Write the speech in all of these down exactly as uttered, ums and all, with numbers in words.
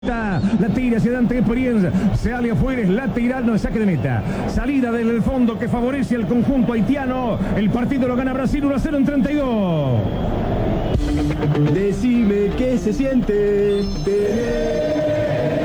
La tira hacia Dante Experience, sale afuera, es lateral, no es saque de meta. Salida desde el fondo que favorece al conjunto haitiano. El partido lo gana Brasil uno a cero en treinta y dos. Decime qué se siente tener...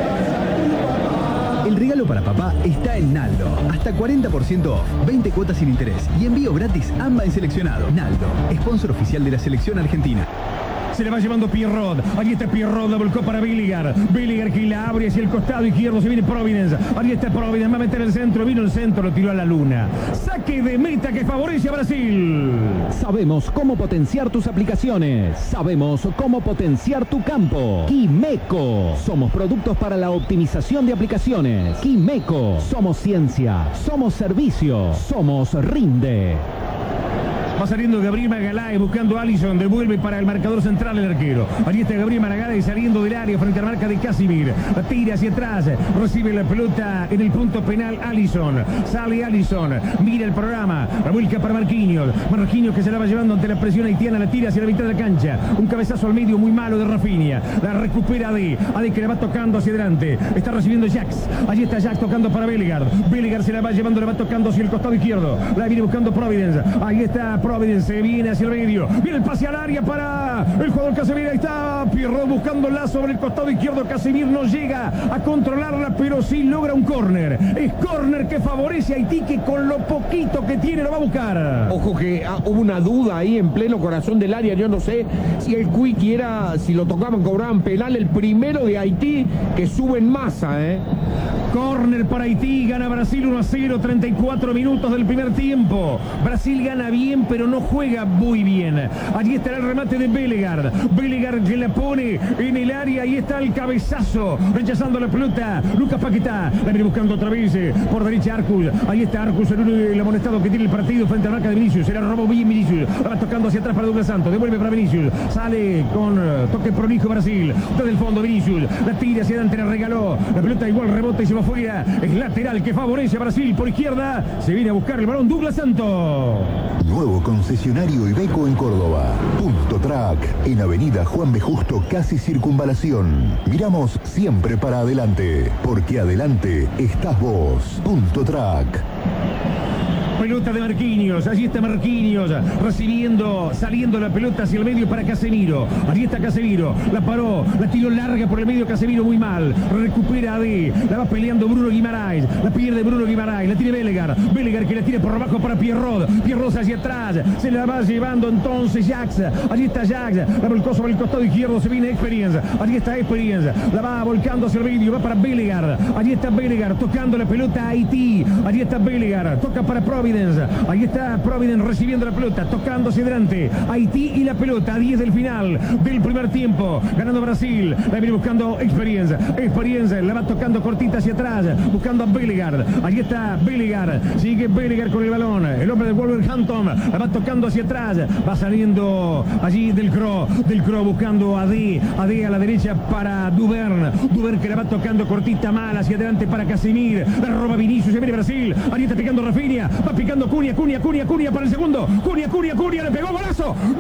El regalo para papá está en Naldo. Hasta cuarenta por ciento off, veinte cuotas sin interés y envío gratis AMBA en seleccionado. Naldo, sponsor oficial de la selección argentina. Se le va llevando Pierrot. Allí está Pierrot, la volcó para Billigar. Billigar que la abre hacia el costado izquierdo. Se viene Providence. Allí está Providence. Va a meter el centro. Vino el centro, lo tiró a la luna. Saque de meta que favorece a Brasil. Sabemos cómo potenciar tus aplicaciones. Sabemos cómo potenciar tu campo. Quimeco. Somos productos para la optimización de aplicaciones. Quimeco. Somos ciencia. Somos servicio. Somos Rinde. Va saliendo Gabriel Magaláes buscando a Alisson. Devuelve para el marcador central el arquero. Allí está Gabriel Magaláes saliendo del área frente a la marca de Casimir. La tira hacia atrás. Recibe la pelota en el punto penal Alisson. Sale Alisson. Mira el programa. La vuelca para Marquinhos. Marquinhos que se la va llevando ante la presión haitiana. La tira hacia la mitad de la cancha. Un cabezazo al medio muy malo de Rafinha. La recupera Ade. Ade que la va tocando hacia adelante. Está recibiendo Jax. Allí está Jax tocando para Bellegar. Bellegar se la va llevando. La va tocando hacia el costado izquierdo. La viene buscando Providence. Ahí está Providence, viene hacia el medio, viene el pase al área para el jugador Casemiro, ahí está Pierrot buscándola sobre el costado izquierdo. Casemiro no llega a controlarla, pero sí logra un córner. Es córner que favorece a Haití, que con lo poquito que tiene lo va a buscar. Ojo que ah, hubo una duda ahí en pleno corazón del área. Yo no sé si el Quick era, si lo tocaban, cobraban penal. El primero de Haití que sube en masa, ¿eh? Córner para Haití, gana Brasil uno a cero, treinta y cuatro minutos del primer tiempo. Brasil gana bien, pero no juega muy bien. Allí estará el remate de Bellegar. Bellegar que la pone en el área, ahí está el cabezazo, rechazando la pelota. Lucas Paquetá, la viene buscando otra vez eh, por derecha Arcus. Ahí está Arcus, el, el amonestado que tiene el partido frente a la marca de Vinicius. Se la robó bien Vinicius. La va tocando hacia atrás para Douglas Santos. Devuelve para Vinicius. Sale con uh, toque prolijo Brasil. Desde el fondo Vinicius. La tira hacia adelante, la regaló. La pelota igual rebota y se va fuera. Es lateral que favorece a Brasil por izquierda. Se viene a buscar el balón Douglas Santos. Nuevo concesionario Iveco en Córdoba. Punto Track, en Avenida Juan B. Justo, casi Circunvalación. Miramos siempre para adelante, porque adelante estás vos. Punto Track. Pelota de Marquinhos, allí está Marquinhos, recibiendo, saliendo la pelota hacia el medio para Casemiro. Allí está Casemiro, la paró, la tiró larga por el medio Casemiro, muy mal. Recupera a D, la va peleando Bruno Guimaraes, la pierde Bruno Guimaraes, la tiene Bellegar. Bellegar que la tira por abajo para Pierrot. Pierrot hacia atrás, se la va llevando entonces Jax. Allí está Jax, la volcó sobre el costado izquierdo, se viene Experience. Allí está Experience, la va volcando hacia el medio, va para Bellegar. Allí está Bellegar, tocando la pelota a Haití. Allí está Bellegar, toca para Providence. Ahí está Providence recibiendo la pelota, tocando hacia adelante. Haití y la pelota a diez del final del primer tiempo. Ganando Brasil. La viene buscando Experience. Experience la va tocando cortita hacia atrás. Buscando a Bellegar. Ahí está Bellegar. Sigue Bellegar con el balón. El hombre de Wolverhampton la va tocando hacia atrás. Va saliendo allí del Cro. Del Cro buscando a D. A D a la derecha para Duvern. Duvern que la va tocando cortita mal hacia adelante para Casemir. La roba Vinicius. Se viene Brasil. Ahí está picando Rafinha. Va picando Cunha, Cunha, Cunha, Cunha para el segundo. Cunha, Cunha, Cunha, le pegó golazo. ¡Gol!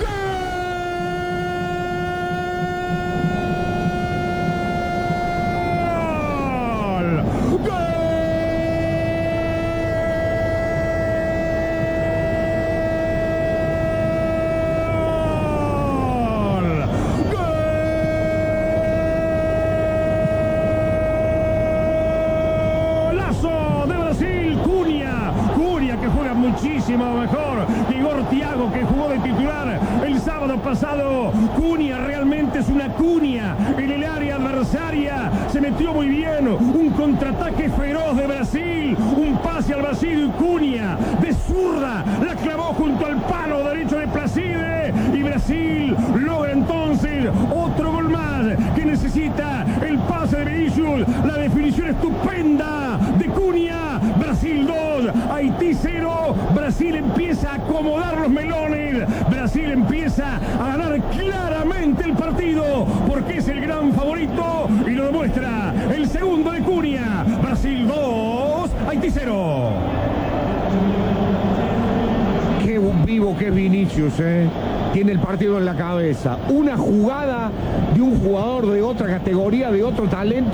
Muchísimo mejor que Igor Thiago, que jugó de titular el sábado pasado. Cunha realmente es una Cunha en el área adversaria. Se metió muy bien. Un contraataque feroz de Brasil. Un pase al vacío y Cunha de zurda la clavó junto al palo derecho de Placide. Y Brasil logra entonces otro gol más que necesita el pase de Vinicius. La definición estupenda de Cunha. Brasil dos, Haití cero. Brasil empieza a acomodar los melones. Brasil empieza a ganar claramente el partido porque es el gran favorito y lo demuestra el segundo de Cunha. Brasil dos, Haití cero. Qué vivo que es Vinicius, eh. tiene el partido en la cabeza. Una jugada de un jugador de otra categoría, de otro talento,